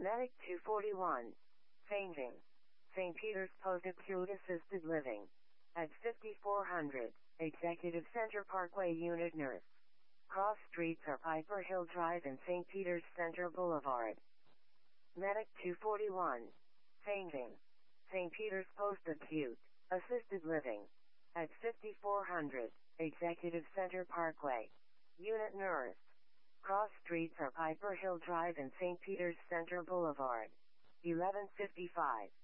Medic 241. Fainting. St. Peter's Post-Acute Assisted Living. At 5400 Executive Center Parkway. Unit Nurse. Cross streets are Piper Hill Drive and St. Peter's Center Boulevard. Medic 241. Fainting. St. Peter's Post-Acute Assisted Living. At 5400 Executive Center Parkway. Unit Nurse. Cross streets are Piper Hill Drive and St. Peter's Center Boulevard. 11:55.